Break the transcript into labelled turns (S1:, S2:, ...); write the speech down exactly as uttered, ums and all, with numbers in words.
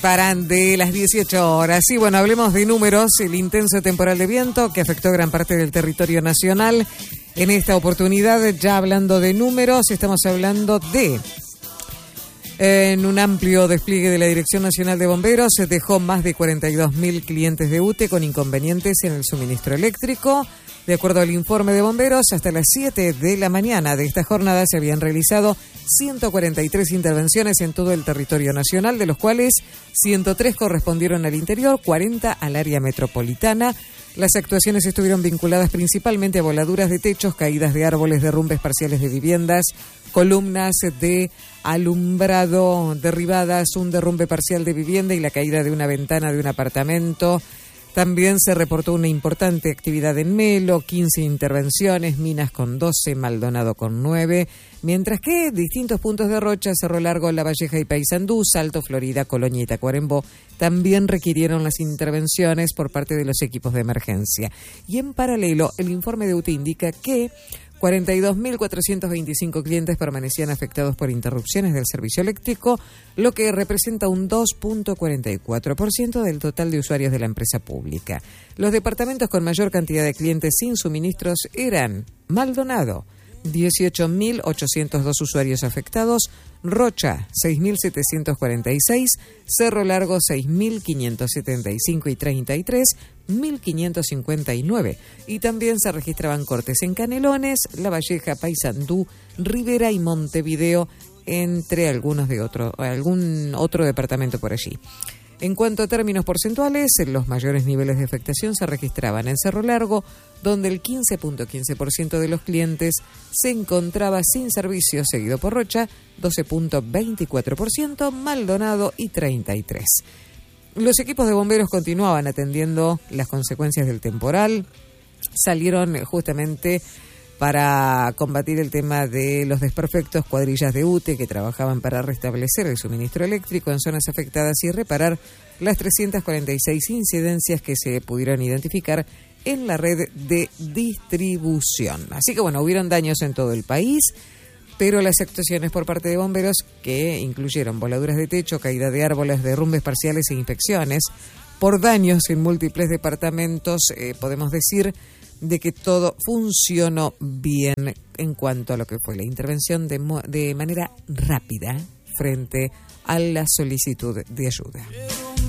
S1: Paran de las dieciocho horas. Y bueno, hablemos de números. El intenso temporal de viento que afectó gran parte del territorio nacional. En esta oportunidad, ya hablando de números, estamos hablando de... En un amplio despliegue de la Dirección Nacional de Bomberos, se dejó más de cuarenta y dos mil clientes de U T E con inconvenientes en el suministro eléctrico. De acuerdo al informe de bomberos, hasta las siete de la mañana de esta jornada se habían realizado ciento cuarenta y tres intervenciones en todo el territorio nacional, de los cuales ciento tres correspondieron al interior, cuarenta al área metropolitana. Las actuaciones estuvieron vinculadas principalmente a voladuras de techos, caídas de árboles, derrumbes parciales de viviendas, columnas de alumbrado derribadas, un derrumbe parcial de vivienda y la caída de una ventana de un apartamento. También se reportó una importante actividad en Melo, quince intervenciones, Minas con doce, Maldonado con nueve, mientras que distintos puntos de Rocha, Cerro Largo, La Valleja y Paysandú, Salto, Florida, Colonia y Tacuarembó también requirieron las intervenciones por parte de los equipos de emergencia. Y en paralelo, el informe de U T E indica que cuarenta y dos mil cuatrocientos veinticinco clientes permanecían afectados por interrupciones del servicio eléctrico, lo que representa un dos punto cuarenta y cuatro por ciento del total de usuarios de la empresa pública. Los departamentos con mayor cantidad de clientes sin suministros eran Maldonado, dieciocho mil ochocientos dos usuarios afectados, Rocha, seis mil setecientos cuarenta y seis, Cerro Largo, seis mil quinientos setenta y cinco y treinta y tres, mil quinientos cincuenta y nueve. Y también se registraban cortes en Canelones, La Valleja, Paysandú, Rivera y Montevideo, entre algunos de otro, algún otro departamento por allí. En cuanto a términos porcentuales, los mayores niveles de afectación se registraban en Cerro Largo, donde el quince punto quince por ciento de los clientes se encontraba sin servicio, seguido por Rocha, doce punto veinticuatro por ciento, Maldonado y treinta y tres por ciento. Los equipos de bomberos continuaban atendiendo las consecuencias del temporal. Salieron justamente para combatir el tema de los desperfectos, cuadrillas de U T E que trabajaban para restablecer el suministro eléctrico en zonas afectadas y reparar las trescientas cuarenta y seis incidencias que se pudieron identificar en la red de distribución. Así que bueno, hubieron daños en todo el país, pero las actuaciones por parte de bomberos, que incluyeron voladuras de techo, caída de árboles, derrumbes parciales e inspecciones por daños en múltiples departamentos, eh, podemos decir de que todo funcionó bien en cuanto a lo que fue la intervención de, mo- de manera rápida frente a la solicitud de ayuda.